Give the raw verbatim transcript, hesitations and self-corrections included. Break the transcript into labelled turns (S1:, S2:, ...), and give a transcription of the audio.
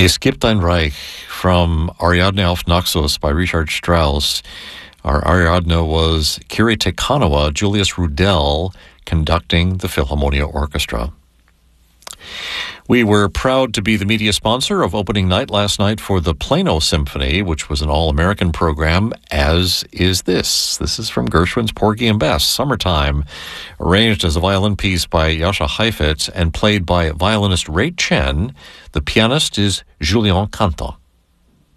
S1: Es gibt ein Reich from Ariadne auf Naxos by Richard Strauss. Our Ariadne was Kiri Te Kanawa, Julius Rudel, conducting the Philharmonia Orchestra. We were proud to be the media sponsor of opening night last night for the Plano Symphony, which was an all-American program, as is this. This is from Gershwin's Porgy and Bess, Summertime, arranged as a violin piece by Jascha Heifetz and played by violinist Ray Chen. The pianist is Julien Canton.